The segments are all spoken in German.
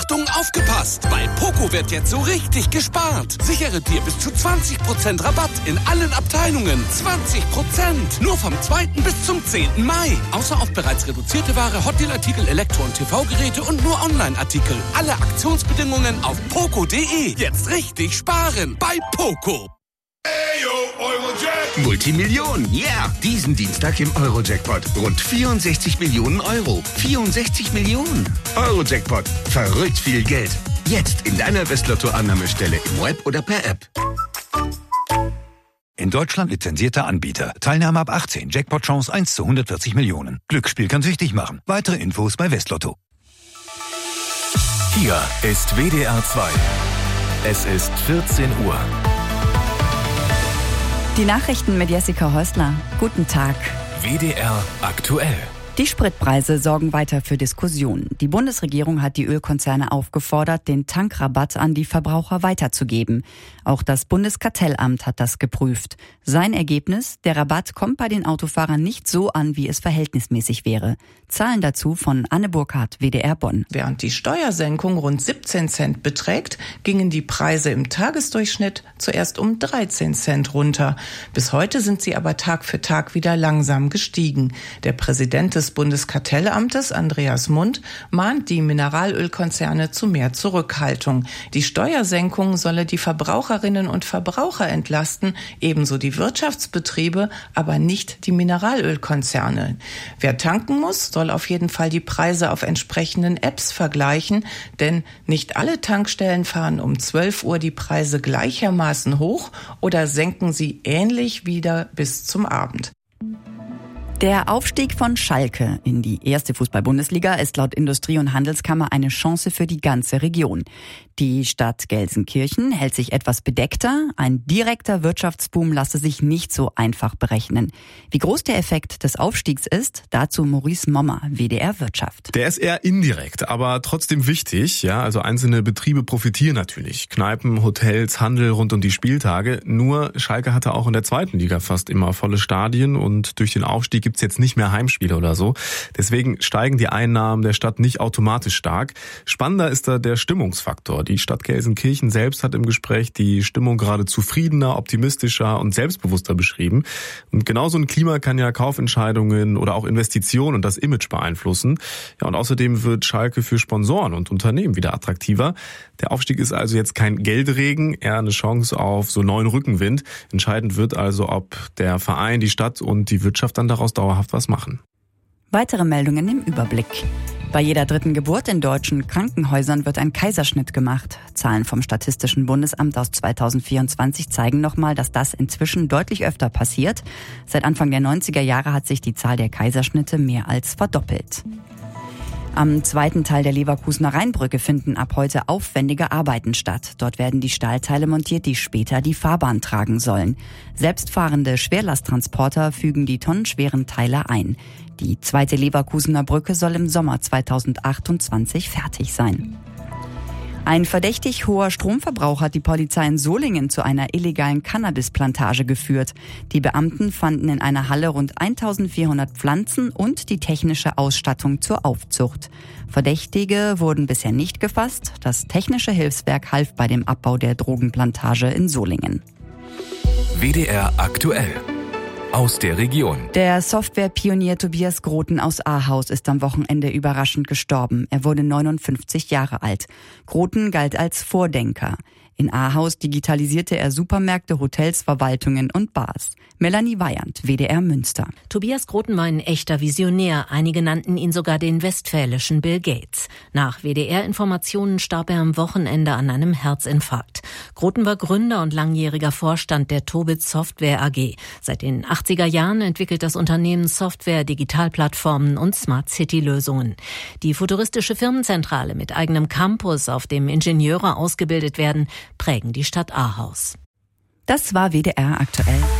Achtung, aufgepasst! Bei Poco wird jetzt so richtig gespart. Sichere dir bis zu 20% Rabatt in allen Abteilungen. 20%! Nur vom 2. bis zum 10. Mai. Außer auf bereits reduzierte Ware, Hotdeal-Artikel, Elektro- und TV-Geräte und nur Online-Artikel. Alle Aktionsbedingungen auf poco.de. Jetzt richtig sparen bei Poco. Multimillionen, yeah! Diesen Dienstag im Eurojackpot. Rund 64 Millionen Euro. 64 Millionen. Eurojackpot. Verrückt viel Geld. Jetzt in deiner Westlotto-Annahmestelle im Web oder per App. In Deutschland lizenzierter Anbieter. Teilnahme ab 18. Jackpot-Chance 1 zu 140 Millionen. Glücksspiel kann süchtig machen. Weitere Infos bei Westlotto. Hier ist WDR 2. Es ist 14 Uhr. Die Nachrichten mit Jessica Häusler. Guten Tag. WDR aktuell. Die Spritpreise sorgen weiter für Diskussionen. Die Bundesregierung hat die Ölkonzerne aufgefordert, den Tankrabatt an die Verbraucher weiterzugeben. Auch das Bundeskartellamt hat das geprüft. Sein Ergebnis: Der Rabatt kommt bei den Autofahrern nicht so an, wie es verhältnismäßig wäre. Zahlen dazu von Anne Burkhardt, WDR Bonn. Während die Steuersenkung rund 17 Cent beträgt, gingen die Preise im Tagesdurchschnitt zuerst um 13 Cent runter. Bis heute sind sie aber Tag für Tag wieder langsam gestiegen. Der Präsident des Bundeskartellamtes, Andreas Mund, mahnt die Mineralölkonzerne zu mehr Zurückhaltung. Die Steuersenkung solle die Verbraucherinnen und Verbraucher entlasten, ebenso die Wirtschaftsbetriebe, aber nicht die Mineralölkonzerne. Wer tanken muss, soll auf jeden Fall die Preise auf entsprechenden Apps vergleichen, denn nicht alle Tankstellen fahren um 12 Uhr die Preise gleichermaßen hoch oder senken sie ähnlich wieder bis zum Abend. Der Aufstieg von Schalke in die erste Fußball-Bundesliga ist laut Industrie- und Handelskammer eine Chance für die ganze Region. Die Stadt Gelsenkirchen hält sich etwas bedeckter. Ein direkter Wirtschaftsboom lasse sich nicht so einfach berechnen. Wie groß der Effekt des Aufstiegs ist, dazu Maurice Mommer, WDR Wirtschaft. Der ist eher indirekt, aber trotzdem wichtig. Ja, also einzelne Betriebe profitieren natürlich. Kneipen, Hotels, Handel rund um die Spieltage. Nur Schalke hatte auch in der zweiten Liga fast immer volle Stadien und durch den Aufstieg gibt's jetzt nicht mehr Heimspiele oder so. Deswegen steigen die Einnahmen der Stadt nicht automatisch stark. Spannender ist da der Stimmungsfaktor. Die Stadt Gelsenkirchen selbst hat im Gespräch die Stimmung gerade zufriedener, optimistischer und selbstbewusster beschrieben. Und genau so ein Klima kann ja Kaufentscheidungen oder auch Investitionen und das Image beeinflussen. Ja, und außerdem wird Schalke für Sponsoren und Unternehmen wieder attraktiver. Der Aufstieg ist also jetzt kein Geldregen, eher eine Chance auf so neuen Rückenwind. Entscheidend wird also, ob der Verein, die Stadt und die Wirtschaft dann daraus dauerhaft was machen. Weitere Meldungen im Überblick. Bei jeder dritten Geburt in deutschen Krankenhäusern wird ein Kaiserschnitt gemacht. Zahlen vom Statistischen Bundesamt aus 2024 zeigen nochmal, dass das inzwischen deutlich öfter passiert. Seit Anfang der 90er Jahre hat sich die Zahl der Kaiserschnitte mehr als verdoppelt. Am zweiten Teil der Leverkusener Rheinbrücke finden ab heute aufwendige Arbeiten statt. Dort werden die Stahlteile montiert, die später die Fahrbahn tragen sollen. Selbstfahrende Schwerlasttransporter fügen die tonnenschweren Teile ein. Die zweite Leverkusener Brücke soll im Sommer 2028 fertig sein. Ein verdächtig hoher Stromverbrauch hat die Polizei in Solingen zu einer illegalen Cannabisplantage geführt. Die Beamten fanden in einer Halle rund 1400 Pflanzen und die technische Ausstattung zur Aufzucht. Verdächtige wurden bisher nicht gefasst. Das technische Hilfswerk half bei dem Abbau der Drogenplantage in Solingen. WDR aktuell. Aus der Region. Der Softwarepionier Tobias Groten aus Ahaus ist am Wochenende überraschend gestorben. Er wurde 59 Jahre alt. Groten galt als Vordenker. In Ahaus digitalisierte er Supermärkte, Hotels, Verwaltungen und Bars. Melanie Weyand, WDR Münster. Tobias Groten war ein echter Visionär. Einige nannten ihn sogar den westfälischen Bill Gates. Nach WDR-Informationen starb er am Wochenende an einem Herzinfarkt. Groten war Gründer und langjähriger Vorstand der Tobitz Software AG. Seit den 80er Jahren entwickelt das Unternehmen Software, Digitalplattformen und Smart-City-Lösungen. Die futuristische Firmenzentrale mit eigenem Campus, auf dem Ingenieure ausgebildet werden, prägen die Stadt Ahaus. Das war WDR aktuell.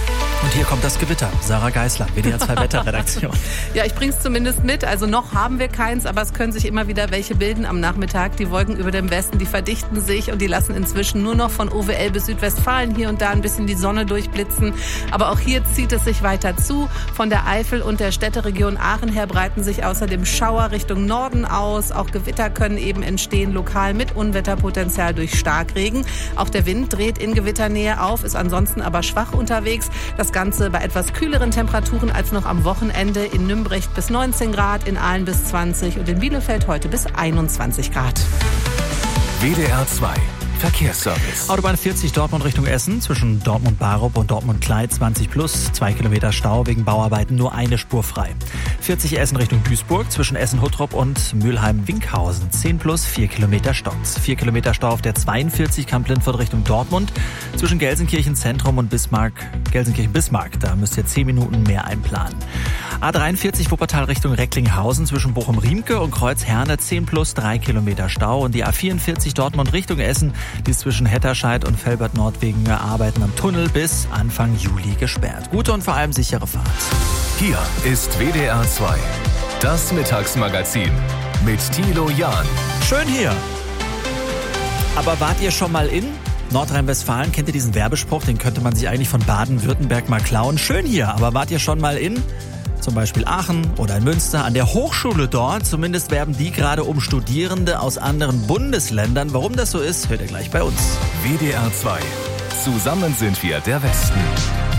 Und hier kommt das Gewitter. Sarah Geisler, WDR 2 Wetterredaktion. Ja, ich bring's zumindest mit. Also noch haben wir keins, aber es können sich immer wieder welche bilden am Nachmittag. Die Wolken über dem Westen, die verdichten sich und die lassen inzwischen nur noch von OWL bis Südwestfalen hier und da ein bisschen die Sonne durchblitzen. Aber auch hier zieht es sich weiter zu. Von der Eifel und der Städteregion Aachen her breiten sich außerdem Schauer Richtung Norden aus. Auch Gewitter können eben entstehen, lokal mit Unwetterpotenzial durch Starkregen. Auch der Wind dreht in Gewitternähe auf, ist ansonsten aber schwach unterwegs. Das Ganze bei etwas kühleren Temperaturen als noch am Wochenende. In Nümbrecht bis 19 Grad, in Aalen bis 20 und in Bielefeld heute bis 21 Grad. WDR 2 Verkehrsservice. Autobahn 40 Dortmund Richtung Essen, zwischen Dortmund-Barup und Dortmund-Klei 20 plus, 2 Kilometer Stau wegen Bauarbeiten, nur eine Spur frei. 40 Essen Richtung Duisburg, zwischen Essen-Huttrop und Mülheim-Winkhausen 10 plus, 4 Kilometer Stau. 4 Kilometer Stau auf der 42 Kamp-Lindfort Richtung Dortmund, zwischen Gelsenkirchen-Zentrum und Gelsenkirchen-Bismarck, da müsst ihr 10 Minuten mehr einplanen. A43 Wuppertal Richtung Recklinghausen, zwischen Bochum-Riemke und Kreuz-Herne 10 plus, 3 Kilometer Stau und die A44 Dortmund Richtung Essen, die ist zwischen Hetterscheid und Velbert-Nord wegen Arbeiten am Tunnel bis Anfang Juli gesperrt. Gute und vor allem sichere Fahrt. Hier ist WDR 2, das Mittagsmagazin mit Thilo Jahn. Schön hier. Aber wart ihr schon mal in Nordrhein-Westfalen? Kennt ihr diesen Werbespruch? Den könnte man sich eigentlich von Baden-Württemberg mal klauen. Schön hier, aber wart ihr schon mal in zum Beispiel Aachen oder in Münster, an der Hochschule dort? Zumindest werben die gerade um Studierende aus anderen Bundesländern. Warum das so ist, hört ihr gleich bei uns. WDR 2. Zusammen sind wir der Westen.